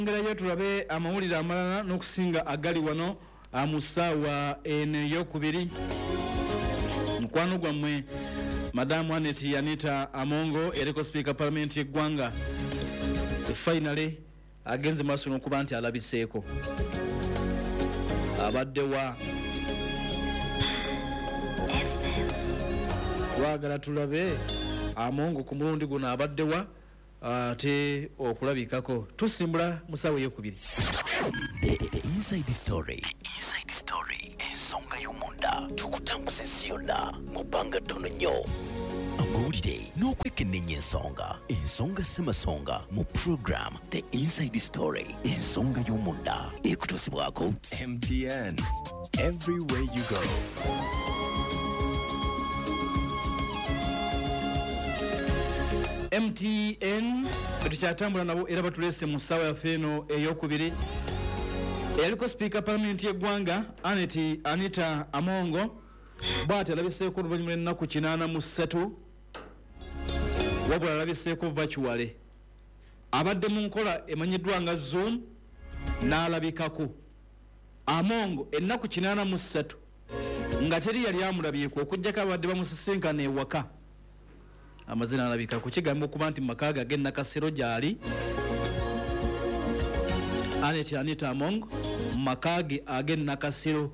Ngerayo tulabe amawulire amalala n'okusinga agali wano amusaawa eno ey'okubiri. Mukwano gwammwe Madamu Anita Amongo eriko Speaker Parliament y'eggwanga finally agenze maaso n'okuba nti alabiseeko abadde wa twagala tulabe Amongo ku mulundi guno abadde wa ate okulabikako tusimbula musaawa ey'okubiri. The inside story ensonga y'omunda tukutambuza siyonna mu bbanga ttono nnyo amawulire n'okwekenneenya ensonga ssemasonga mu program The Inside Story ensonga y'omunda ekutuusibwako MTN everywhere you go. MTN tukyatambula nabo era batulese mu ssaawa yaffe eno ey'okubiri. Eyaliko Speaker Parliament y'eggwanga Anita Amongo bw'ati alabiseeko oluvannyuma lw'ennaku 83 wabula alabiseeko virtually. Abadde mu nkola emanyiddwa nga Zoom n'alabikako. Amongo ennaku 83 nga teri yali amulabyeko okuggyako abadde bamusisinkana ewaka. Amazina alabikako kigamba okuba nti makaaga g'ennakasero gy'ali Anita Amongo makage ag'ennakasero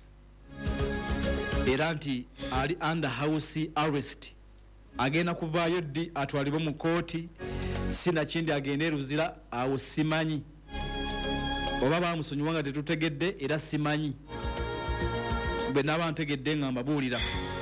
era nti ali under house arrest agenda kuvaayo ddi atwalibwe mu kooti sinakindi agende eruzira awo simanyi oba bamusonyiwa nga tetutegedde era simanyi bwe naaba ntegedde nga mbabuulira.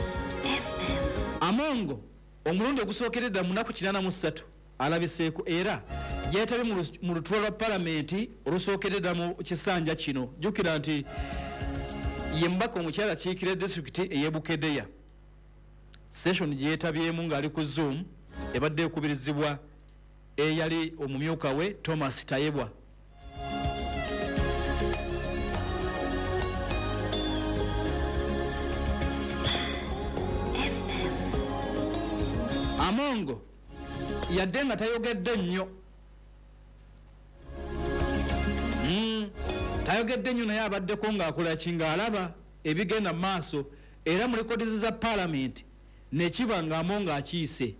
Amongo omulundi ogusookeredda mu nnaku 83 alabiseeko era yeetabye mu lutuula lwa palamenti olusookeredda mu kisanja kino. Jjukira nti ye mbaka omukyala kiikira disitulikiti ey'e Bukedeya. Session gye yeetabyemu ng'ali ku Zoom ebadde ekubirizibwa eyali omumyuka we Thomas Tayebwa. Amongo yadde nga tayogedde nnyo tayogedde nnyo naye abaddeko ng'akola kinga alaba ebigenda maaso era mu rekodizi za Parliament nekiba nga Amongo akiise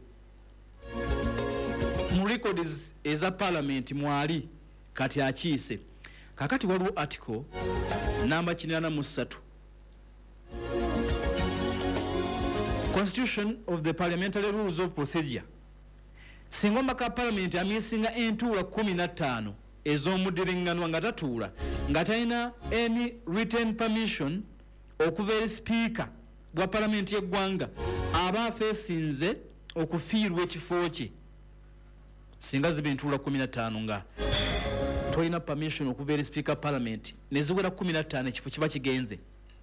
mu rekodizi eza Parliament mwali kati akiise. Kakati waliwo article namba 83 Constitution of the Parliamentary Rules of Procedure. Singa omubaka Parliament amiisinga entuula 15 ez'omuddiringanwa nga tatuula nga talina any written permission okuva eri Speaker bwa Parliament y'eggwanga aba afeesinze okufiirwa ekifo kye. Singa ziba entuula 15 nga tolina permission okuva eri Speaker Parliament neziwera 15 ekifo kiba kigenze.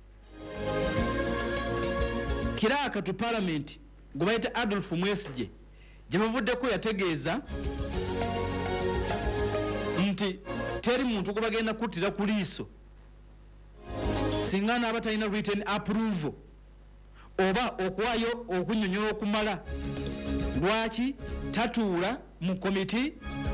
Kiraaka tu Parliament gwe bayita Adolf Mwesigye gye bavuddeko yategeeza nti teri muntu gwe bagenda kuttira ku liiso singa n'aba talina written approval oba okuwaayo okunnyonnyola okumala lwaki tatuula mu komiti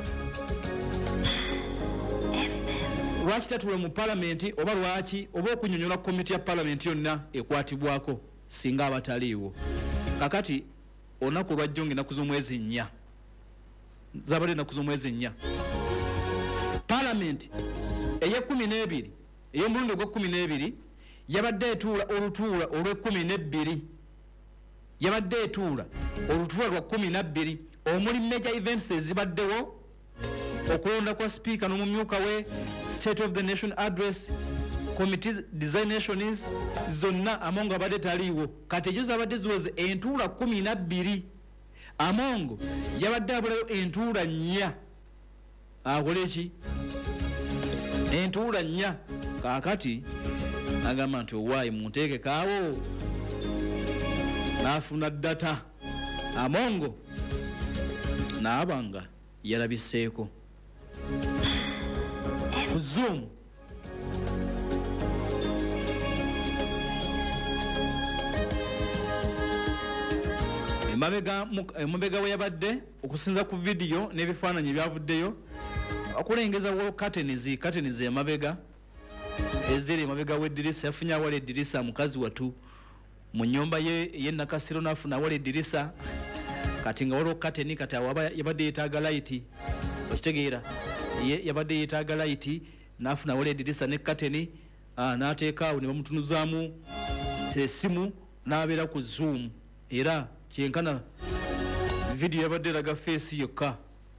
lwaki tatuula mu Parliament oba lwaki oba okunnyonnyola komiti ya Parliament yonna ekwatibwako singa abataliiwo. Kakati olunaku olwajjo ng'ennaku z'omwezi 4 zabadde ennaku z'omwezi 4 Parliament ey'e12 ey'omulundi ogw'e12 yabadde etuula olutuula olw'e12 yabadde etuula olutuula lwa 12 omuli major events ezibaddewo okulonda kwa Speaker n'omumyuka we State of the Nation Address committees designations zonna Amongo abadde taliiwo kati ejo zabadde ziweze entuula 12. Amongo yabadde abulayo entuula 4 akole eki entuula 4 kakati agamba nti owaayi munteeke kaawo n'afuna data. Amongo n'abanga yalabiseeko ku Zoom emabega we yabadde okusinza ku video n'ebifaananyi byavuddeyo okulengeza wo curtains emabega eziri emabega w'eddirisa yafunye awali eddirisa mukazi watu mu nnyumba ye Nakasero n'afuna awali eddirisa kati nga waliwo curtain kati yabadde yeetaaga light okitegeera yabadde yeetaaga light n'afuna awali eddirisa ne curtain n'ateeka awo ne bamutunuzaamu essimu n'abeera ku zoom era kyenkana video yabadde eraga face yokka.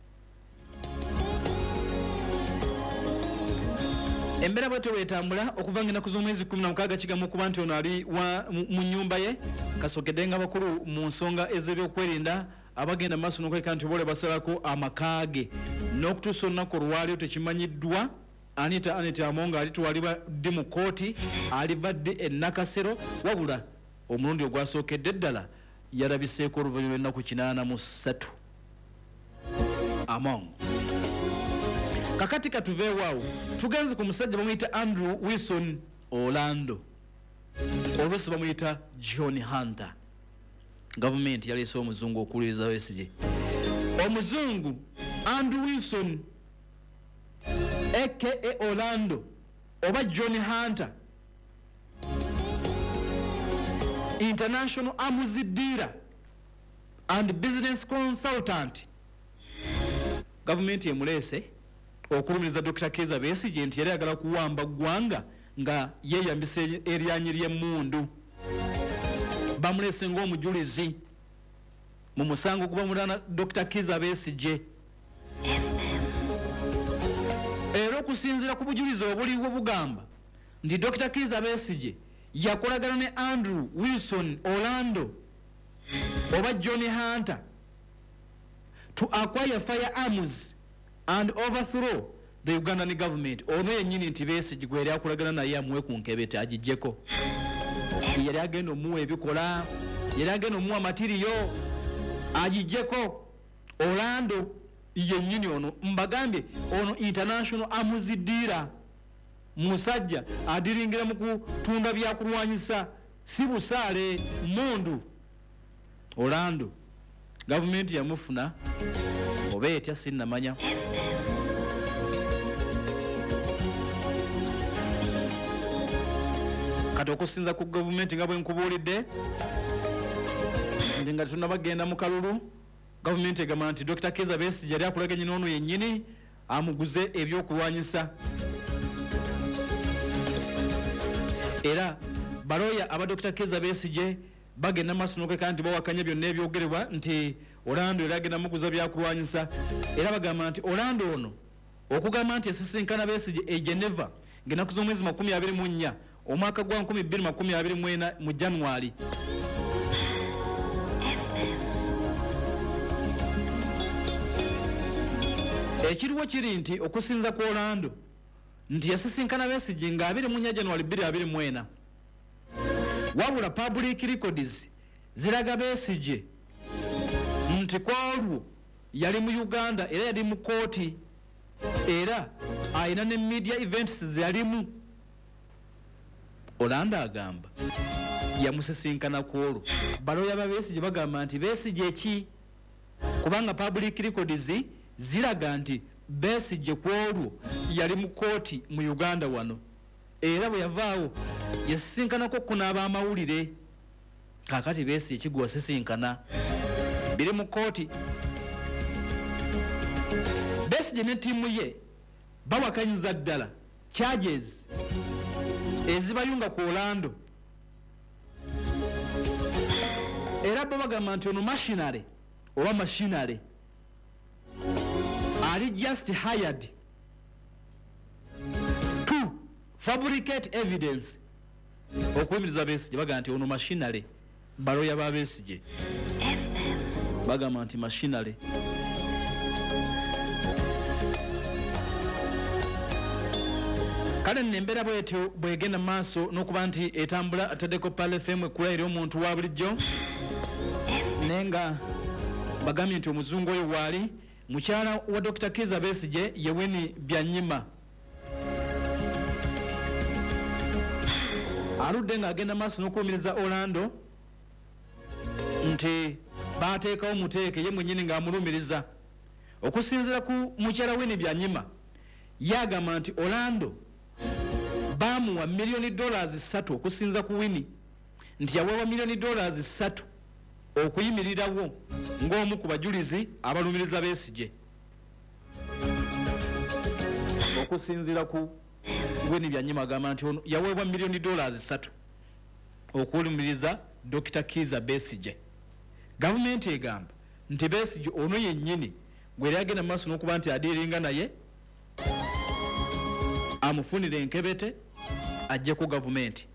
Embera bwete wetambula okuva ng'ennaku z'omwezi 16 kigamu kuba nti ono ali mu nnyumba ye kasokedde nga bakulu mu nsonga ez'ebyokwerinda abagenda maaso n'okweka nti obaole basalako amakaage n'okutuusa olunaku olwaliwo tekimanyiddwa Anita Amonga alitwalibwa ddi mu kooti alibadde e Nakasero wabula omulundi ogwasookedde ddala yalabiseeko oluvannyuma lw'ennaku 83 Amonga. Kakati katuveewaawo tugenze ku musajja bamuyita Andrew Wilson Orlando oluusi bamuyita John Hunter. Gavumenti yaleese omuzungu okuwuliriza Besigye. Omuzungu Andrew Wilson aka Orlando oba John Hunter international arms dealer and business consultant. Gavumenti emuleese okulumiriza Dr. Kizza Besigye nti yali ayagala kuwamba ggwanga nga yeeyambisa eryanyi ly'emmundu. Bamuleese ng'omujulizi mu musango guba mulana Dr. Kizza Besigye. Era okusinziira ku bujulizi obuliwo bugamba nti Dr. Kizza Besigye yakolagana ne Andrew Wilson Orlando oba John Hunter to acquire firearms and overthrow the Ugandan government. Ono yennyini nti Besigye gwe yali akolagana naye amuwe ku nkebete agijjeko. Yali agenda omuwa ebikola, yali agenda omuwa matiriyo agijjeko. Orlando yennyini ono mbagambye ono international arms dealer musajja adiringira mu kutunda byakulwanyisa si busaale mundu. Orlando gavumenti yamufuna oba etya sinnamanya. Kati okusinza ku gavumenti nga bwe nkubuulidde ndi nga tunabagenda mu kalulu gavumenti egamba nti Dr. Kizza Besigye yali akulaganye n'ono yennyini amuguze ebyokulwanyisa. Era baloya aba Dr. Kizza Besigye bagenda maaso n'okweka nti bawakanya byonna ebyogerebwa nti Orlando yali agenda muguza byakulwanyisa. Era bagamba nti Orlando ono okugamba nti esisinkana Besigye e Geneva ng'ennaku z'omwezi 24 omwaka gwa 2024 mu January. Ekiriwo kiri nti okusinza ku Orlando nti yasisinkana Besigye nga 24 January 2024 wabula public records ziraga Besigye nti kwolwo yali mu Uganda era yali mu kooti era ayina ne media events zalimu. Orlando agamba yamusisinkana kwolwo baloya ba Besigye bagamba nti Besigye ki kubanga public records ziraga nti Besigye kwolwo yali mu kooti mu Uganda wano era bwe yavaawo yasisinkanako kunaaba amawulire. Kakati Besigye kigwa wasisinkana biri mu kooti. Besigye ne ttiimu ye bawakanyiza ddala charges ezibayunga ku Orlando era bo bagamba nti ono machinery oba machinery ali just hired to fabricate evidence. Okuyimiriza Besigye bagamba nti ono machinery baloya ba Besigye bagamba nti machinery. Kale nembera bwetyo bwegenda maaso n'okuba nti etambula ataddeko Pale FM ekulaira omuntu wa bulijjo nenga bagambye nti omuzungu oyo waali mukyala wa Dr. Kizza Besigye ye Winnie Byanyima aludde ng'agenda maaso n'okulumiriza Orlando nti baateekawo muteeke ye mwennyini ng'amulumiriza. Okusinziira ku mukyala Winnie Byanyima yagamba nti Orlando bamuwa $3 million okusinza ku Winnie, nti yaweebwa $3 million okuyimirirawo ng'omu ku bajulizi abalumiriza Besigye okusinzira ku Winnie Byanyima agamba nti ono yaweebwa $3 million okulumiriza Dr. Kiza Besigye. Gavumenti egamba nti Besigye ono yennyini gwe yagenda maaso n'okuba nti adiiringa naye amufunire enkebete ajje ku gavumenti.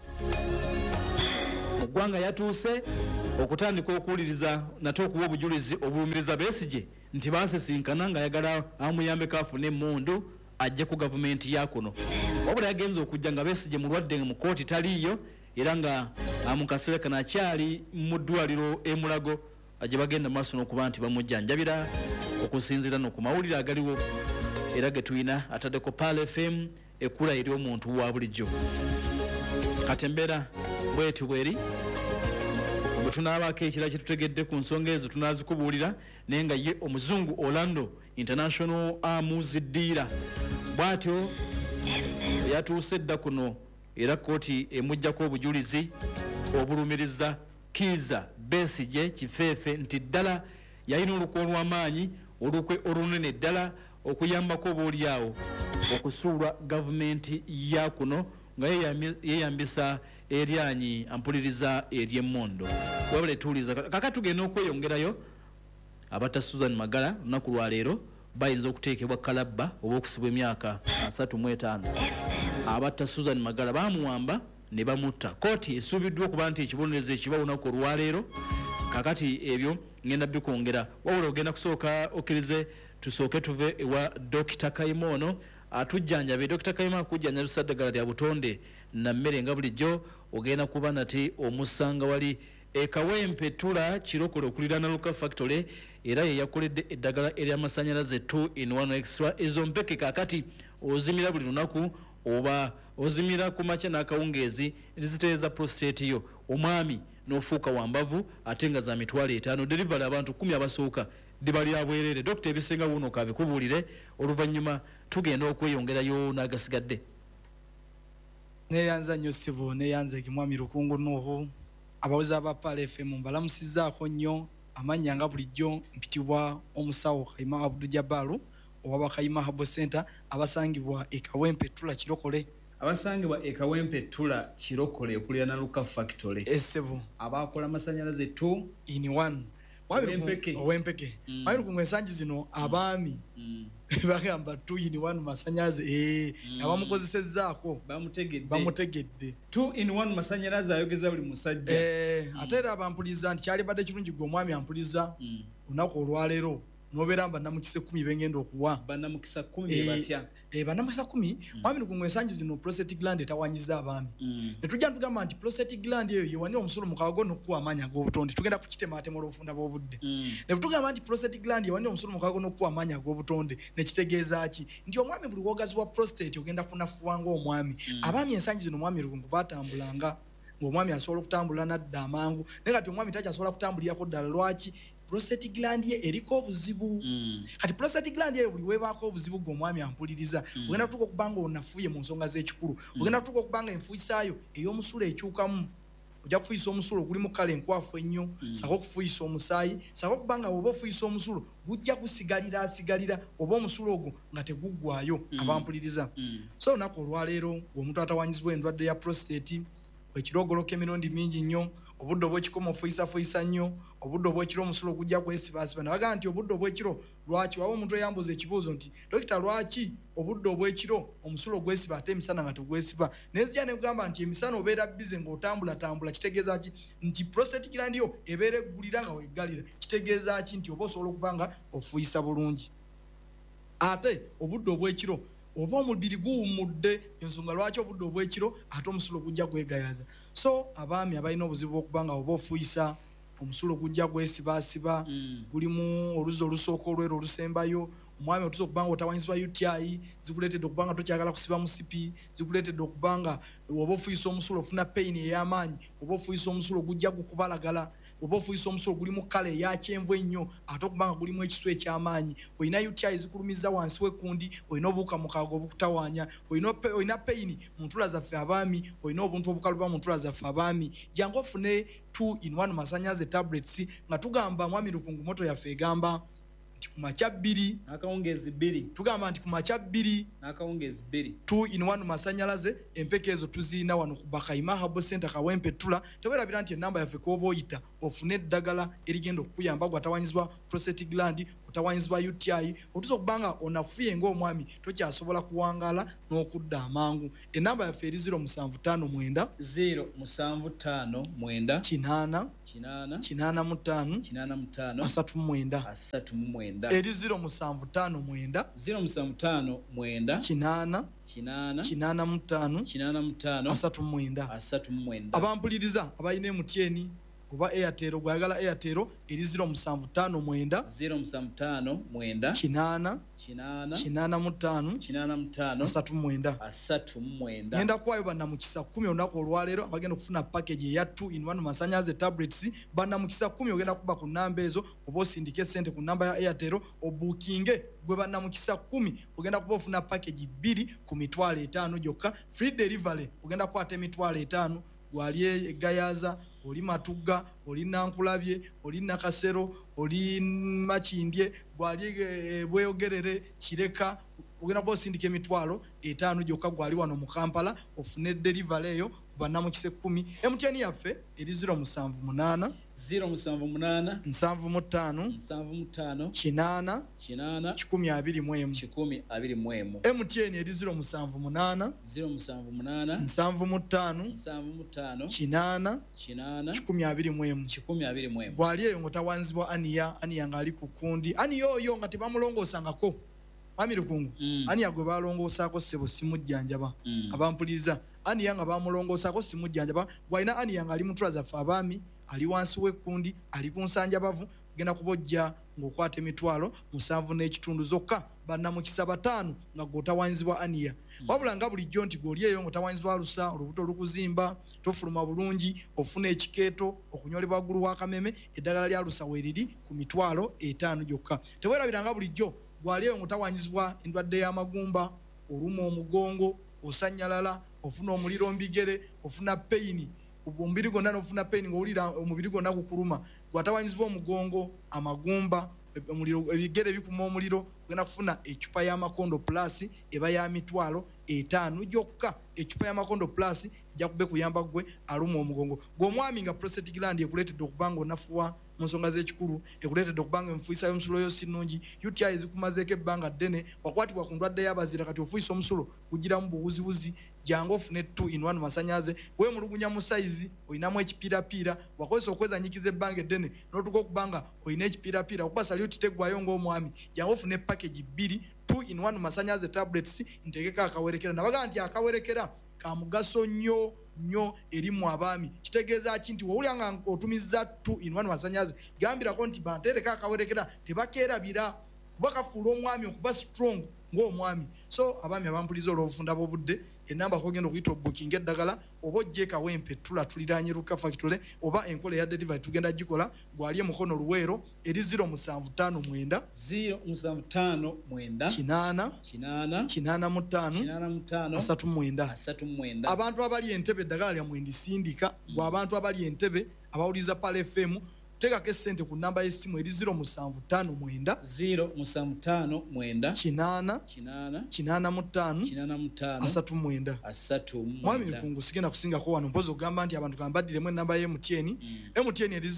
Muggwanga yatuuse okutandika okuwuliriza nate okuwa obujulizi obulumiriza Besigye nti baasisinkana ng'ayagala amuyambeko afune emmundu ajje ku gavumenti ya kuno. Wabula yagenza okujja nga Besigye mulwadde mu kooti taliiyo era nga mu kaseera kano akyali mu ddwaliro e Mulago gye bagenda maaso n'okuba nti bamujjanjabira okusinziira no ku mawulire agaliwo era ge tulina ataddeko Pal FM ekkula eri omuntu wa bulijjo. Kati embeera bweti bweri bwe tunaabako ekirala kye tutegedde ku nsonga ezo tunaazikubuulira naye nga ye omuzungu Orlando International Arms Dealer bw'atyo yatuuse dda kuno era kooti emujjako obujulizi obulumiriza Kiza Besigye kifeefe nti ddala yalina olukwe olw'amaanyi olukwe olunene ddala okuyambako obaolyawo okusuulwa gavumenti ya kuno nga yeyambisa eryanyi ampuliriza ery'emmondo. Wabula etuuliza kaka tugenda okweyongerayo abatta Susan Magala lunaku lwa leero bayinza okuteekebwa kalabba oba okusibwa emyaka 35. Abatta Susan Magala bamuwamba ne bamutta. Kooti esuubiddwa okuba nti ekibonerezo ekiba lunaku olwaleero kakati ebyo ngenda bikwongera. Wabula ogenda kusooka okkirize tusooke tuve ewa Dr. Kaimono atujjanjabe. Dr. Kaimono akujjanjabisa eddagala lya butonde na mmere nga bulijjo. Ogenda kuba nate omusanga wali Kawempe Tula Kirokole okuliraana Luka Factory era ye yakoledde eddagala ery'amasannyalaze 2-in-1 extra. Ezo mpeke kakati ozimira buli lunaku oba ozimira ku makya n'akawungeezi ezitereeza prostate yo omwami n'ofuuka wambavu ate nga za $5,000 delivery abantu 10 abasooka ddiba lya bwerere. Dr. ebisinga wuno kabikubuulire oluvannyuma tugenda okweyongerayo n'agasigadde. Neyanza nnyo ssibo neyanza ekimwami Lukungu Nuuhu abawuzi aba Pal FM mbalamusizaako nnyo amannya nga bulijjo mpitibwa omusawo Kayima Abdul Jabbaru owa Kayima Herbal Center abasangibwa e Kawempe Tula Kirokole. Abasangibwa e Kawempe Tula Kirokole okuliraana Luka Factory essebo abakola amasannyalaze 2-in-1 owempeke wabiri ku ensangi zino abaami bagamba 2-in-1 masannyalaze abamukozesezzaako bamutegedde 2-in-1 masannyalaze ayogeza buli musajja ate era abampuliza nti kyali badde kirungi gwe omwami ampuliza lunaku olwaleero nobeera bannamukisa 10 bengenda okuwa bannamukisa 10 batya bannamukisa 10 mwami ku ensangi zino prostate gland etawanyiza abaami netujja ntugamba nti prostate gland eyo yewanira omusolo mu kawago n'okuwa amaanyi ag'obutonde tugenda kukitemaatema olw'obufunda bw'obudde ne tugamba nti prostate gland yewanira omusolo mu kawago n'okuwa amaanyi ag'obutonde nekitegeeza ki nti omwami buli wogazi wa prostate ogenda kunafuwa ng'omwami abaami ensangi zino omwami lukungu baatambulanga ng'omwami asobola okutambula nadda amangu naye kati omwami takyasobola kutambulirako ddala lwaki prostate gland ye eriko obuzibu kati prostate gland ye buli webaako obuzibu g'omwami ampuliriza ogenda kutuuka okubanga onafuye mu nsonga z'ekikulu ogenda kutuuka okubanga enfuisaayo ey'omusulo ekyukamu ojja kufuuyisa omusulo ogulimu kala enkwafu ennyo sako okufuuyisa omusaayi sako okubanga oba ofuuyisa omusulo gujja gusigalira oba omusulo ogwo nga teguggwayo abampuliriza so olunaku olwaleero ng'omuntu atawanyizibwa endwadde ya prostate ekirogoloka emirundi mingi nnyo obudde obw'ekikomo ofuuyisa nnyo obudde obw'ekiro omusulo gujja kwesibaasiba nabaga nti obudde obw'ekiro lwaki waba omuntu eyambuza ekibuuzo nti dokita lwaki obudde obw'ekiro omusulo gwesiba ate emisana nga tegwesiba nezija negamba nti emisana obeera bize ng'otambulatambula kitegeeza ki nti prostate gland yo ebeera eggulira nga weggalira kitegeeza ki nti oba osobola okuba nga ofuuyisa bulungi ate obudde obw'ekiro oba omubiri guwummudde ensonga lwaki obudde obw'ekiro ate omusulo gujja gwegayaza so abaami abalina obuzibu bw'okuba nga oba ofuuyisa omusulo gujja gwesibaasiba gulimu oluzi olusooka olwero olusembayo omwami otuza okuba nga otawanyizibwa UTI zikuleetedde okuba nga tokyagala kusiba musipi zikuleetedde okuba nga oba ofuuyisa omusulo ofuna pain ey'amaanyi oba ofuuyisa omusulo gujja gukubalagala oba ofuuyisa omusolo gulimu kala eya kyenvu ennyo ate okubanga gulimu ekiswa eky'amaanyi olina UTI ezikulumiza wansi w'ekkundi olina obuwuka mukaaga obukutawaanya olina peyini mu ntula zaffe abaami olina obuntu obukaluba mu ntula zaffe abaami jangu ofune 2-in-1 masannyalaze tablets nga tugamba mwami Lukungu moto yaffe egamba kumacha 2 nakawungezi 2 tugamba nti kumacha 2 nakawungezi 2 2-in-1 masanyalaze empeke ezo tuzina wano ku Bakaima Habo Center Kawempe tula tewerabira nti enamba yaffe kobo oyita ofune eddagala erigenda okuyamba gwatawanyizwa prostate gland otawanyizwa UTI otuso kubanga onafuye ng'omwami tokyasobola kuwangala n'okudda amangu enamba yaffe eri 0759 0759 kinana 85 39 eri 0759 kinana 85 abampuliriza abayina MTN oba Airtel gwagala Airtel eri 0759 kinana ngenda kwayo bannamukisa 10 olunaku olwaleero abagenda okufuna package eya 2-in-1 masannyalaze tablets bannamukisa 10 ogenda kuba ku namba ezo oba osindike sente ku namba ya Airtel obukinge gwe bannamukisa 10 ogenda kuba ofuna package 2 ku mitwalo 5 gyokka free delivery ogenda kwata emitwalo 5 gwali egayaza oli Matugga oli Nankulabye oli Nakasero oli Makindye gwali bweyogerere Kireka ogenda bosindika emitwalo 5 gyokka gwali wano mu Kampala ofune delivery eyo bannamukise 10 MTN yaffe eri 078 75 kinana 121 MTN eri 078 75 kinana 121 gwali eyo ngotawanzibwa aniya nga ali ku kundi aniya oyo nga tebamulongoosangako Mwami Lukungu aniya gwe balongoosako ssebo simujjanjaba abampuliriza aniya nga bamulongoosako simujjanjaba gwalina aniya nga ali mu ntula zaffe abaami ali wansi w'ekkundi ali ku nsanjabavu genda kubojja ng'okwata emitwalo 7.5 zokka bannamukisa 5 nga gw'otawanzibwa aniya wabula nga bulijjo nti gw'oli eyo ng'otawanzibwa alusa olubuto olukuzimba tofuluma bulungi ofuna ekikeeto okunyolebwa waggulu w'akameme eddagala lya alusa weeriri ku mitwalo 5 gyokka teweerabira nga bulijjo gw'ali eyo ng'otawanyizibwa endwadde y'amagumba oluma omugongo osanyalala ofuna omuliro mbigere ofuna peyini omubiri gwonna n'ofuna peyini ng'owulira omubiri gwonna gukuluma gwatawanyizibwa omugongo amagumba omuliro ebigere bikuma omuliro ogenda kufuna ecupa y'amakondo plus eba ya mitwalo 5 gyokka ecupa y'amakondo plus ejja kube kuyamba gwe aluma omugongo gw'omwami nga prostate gland ekuleetedde okubanga onafuwa mu nsonga z'ekikulu ekuleetedde okubanga enfuisa y'omusulo yo si nnungi UTI ezikumazeeko ebbanga ddene wakwatibwa ku ndwadde y'abazira kati ofuisa omusulo gugiramu buwuziwuzi jangu ofune 2-in-1 masannyalaze weemulugunya mu sayizi olinamu ekipiirapiira wakozesa okwezanyikiza ebbanga eddene n'otuka okubanga olina ekipiirapiira okuba salyuti teggwayo ng'omwami jangu ofune package 2 2-in-1 masannyalaze tablets ntegeko akawerekera nabaga nti akawerekera ka mugaso nnyo erimu abaami kitegeeza ki nti wowulya nga otumizza 2-in-1 masannyalaze gambirako nti bantereka akawerekera tebakeerabira kuba kafuula omwami okuba strong ng'omwami so abaami abampuliza olw'obufunda bw'obudde enamba kogenda okuyita obukinga eddagala oba ojje Kawempe tula tuliraanye Luka Factory oba enkola ya delivery tugenda gikola gwali emukono luweero eri 0759 abantu abali Entebbe eddagala lya mwendisindika gwa abantu abali Entebbe abawuliza Pale FM tekako essente ku namba y'essimu eri 0759 mwami Lukungu sigenda kusingako wano mpozi ogamba nti abantu kambaddiremu ennamba ye MTN MTN eri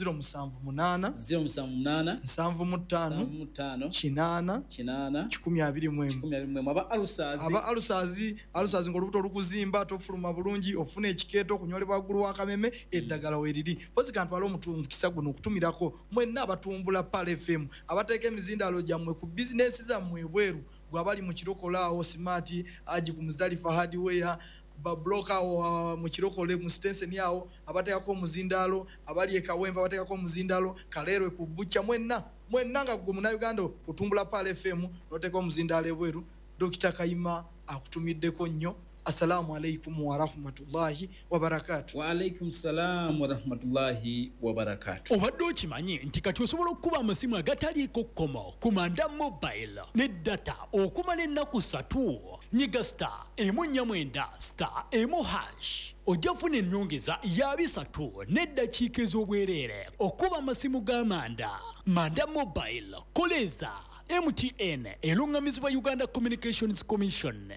0778 aba alusazi ng'olubuto olukuzimba tofuluma bulungi ofuna ekikeeto okunyolebwa waggulu w'akameme eddagala weeriri mpozi kantwala omukisa guno okutumirako mwenna abatumbula Pale FM abateeka emizindalo gyammwe ku bizinesi zammwe ebweru gwabali mu kirokolaawo smart aji ku Muzdalifa hardware babloka mu kirokole mu Stensen yawo abateekako omuzindalo abali ekawemba abateekako omuzindalo kaleerwe ku bucha mwenna nga gwe muna Uganda otumbula Pale FM noteeka omuzindalo ebweru Dr. Kayima akutumiddeko nnyo assalamu alaikum wa rahmatullahi wa barakatuh. Wa alaikum salam wa rahmatullahi wa barakatuh. Obadde okimanyi nti kati osobola okuba amasimu agataliiko kkomo ku Manda Mobile ne data okumala ennaku 3 nyiga *149*1# ojja kufuna ennyongeza ya 3 n'eddakiika ez'obwereere okuba amasimu g'Amanda. Manda Mobile koleza MTN erungamizibwa Uganda Communications Commission.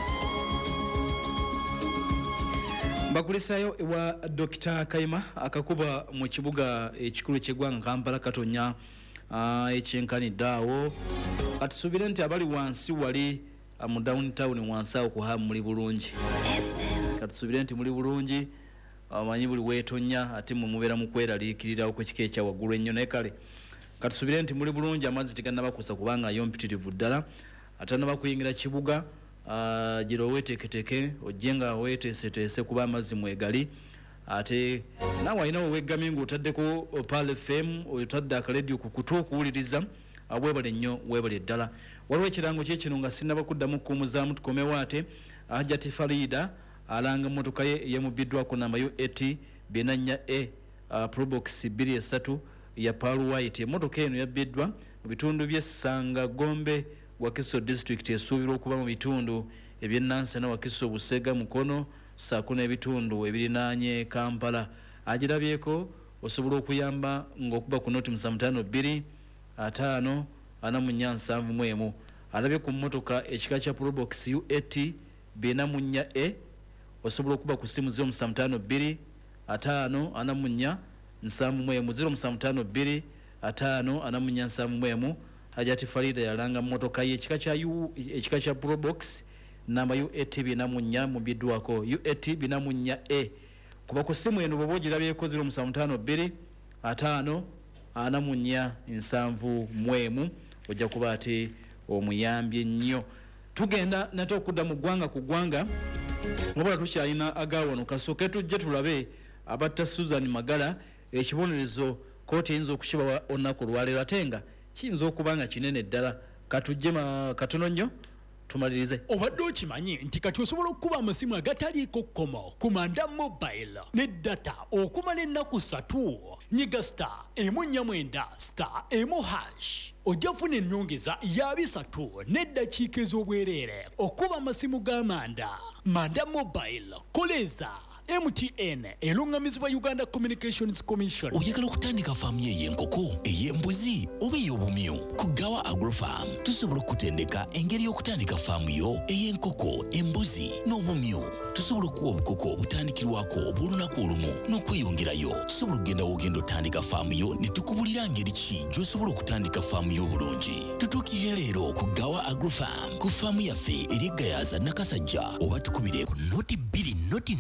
Bakulisayo ewa Dr. Kayima akakuba mu kibuga ekikulu ky'eggwanga Kampala Katonya ekyenkaniddeawo katusubire nti abali wansi wali mu downtown wansi awo kuha muli bulungi katusubire nti muli bulungi amanyi buli weetonya ate mubeera mu kweraliikirirawo kw'ekika ekya waggulu ennyo naye kale katusubire nti muli bulungi amazzi tegannaba kusa kubanga yompitirivu ddala atanaba kuyingira kibuga jiro weteketeke ojenga wetesetese kuba amazzi mwegali ate nawe alinawo wegamye ng'otaddeko Pal FM otadde akaledio ku kutu okuwuliriza webale nnyo webale ddala waliwo ekirango kyekino nga sinnaba kuddamu kukumuzaamu tukomewo ate Hajati Farida alanga mmotoka ye eyamubiddwako namba UAT B4A Probox 23 ya Pearl White. Emmotoka eno yabbiddwa mu bitundu by'Essanga Gombe Wakiso district esuubirwa okuba mu bitundu eby'Nansana Wakiso Busega Mukono saako n'ebitundu ebirinaanye Kampala. Agirabyeko osobola okuyamba ng'okuba ku noti 52 5 4 alabye ku mmotoka ekika kya Probox UAT B4A osobola okuba ku simu 052 5 4 052 5 4 Hajati Farida yalanga mmotoka ye ekika kya Probox namba UAT B4 mubiddwako UAT B4A kuba ku simu eno bwe bogirabyeko 052 5 4 ojja kuba ate omuyambye nnyo. Tugenda nate okudda mu ggwanga ku ggwanga wabula tukyalina agawano kasooke tujje tulabe abatta Susan Magala ekibonerezo kooti eyinza okukibawa olunaku olwaleero ate nga kiyinza okuba nga kinene ddala katujje katono nnyo tumalirize. Obadde okimanyi nti kati osobola okuba amasimu agataliiko kkomo ku Manda Mobile ne data okumala ennaku 3 nyiga *149*1# ojja kufuna ennyongeza ya 3 n'eddakiika ez'obwereere okuba amasimu g'Amanda. Manda Mobile koleza MTN erungamizibwa Uganda Communications Commission. Oyagala okutandika faamu y'enkoko ey'embuzi oba ey'obumyu ku Gawa Agrofarm tusobola okutendeka engeri y'okutandika faamu yo ey'enkoko embuzi n'obumyu. Tusobola okuwa obukoko obutandikirwako obw'olunaku olumu n'okweyongerayo. Tusobola okugenda w'ogenda otandika faamu yo ne tukubulira ngeri ki gy'osobola okutandika faamu yo obulungi. Tutuukire leero ku Gawa Agrofarm ku faamu yaffe eri Gayaza Nakasajja oba tukubire ku noti 2 noti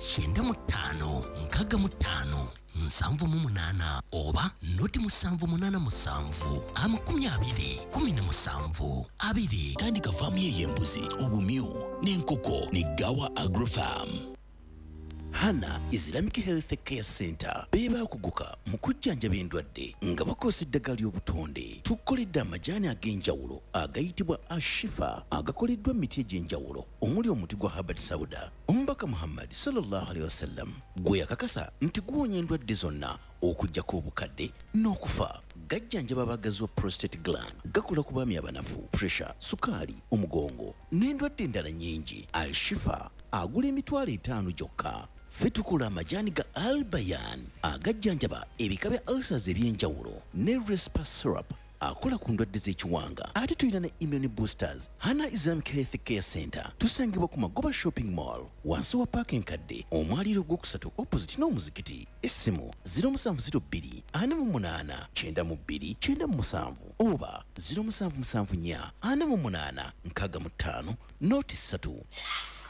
95 758 oba noti 787 20 tandika faamu y'embuzi obumyu n'enkoko ne Gawa Agrofarm. Hana Islamic Health Care Center beba kuguka mu kujjanjaba endwadde nga bakozesa eddagala ly'obutonde. Tukoledde amajaani ag'enjawulo agayitibwa Ashifa agakoleddwa miti egy'enjawulo omuli omuti gwa Habat Sauda. Omubaka Muhammad sallallahu alaihi wasallam gwe yakakasa nti guwonya endwadde zonna okujjako obukadde n'okufa. Gajjanjaba abagazi wa prostate gland, gakola ku baami abanafu, pressure, sukaali, omugongo n'endwadde endala nnyingi. Al-Shifa agula $5 gyokka. Ffe tukola amajaani ga Al-Bayan agajjanjaba ebika bya ulcers eby'enjawulo ne Respa syrup akola ku ndwadde z'ekiwanga. Ate tulina ne immune boosters. Hana Islamic Health Care Center tusangibwa ku Magoba Shopping Mall wansi wa parking kadde omwaliro ogwokusatu opposite n'omuzikiti. Essimu 0702 48 92 97 oba 0774 48 65 noti 3.